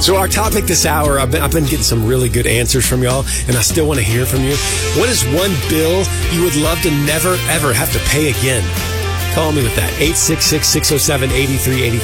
So our topic this hour, I've been getting some really good answers from y'all, and I still want to hear from you. What is one bill you would love to never, ever have to pay again? Call me with that. 866-607-8383.